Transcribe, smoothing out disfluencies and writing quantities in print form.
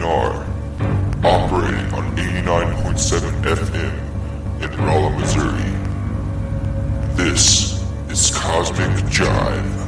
KCNR, operating on 89.7 FM in Rolla, Missouri. This is Cosmic Jive.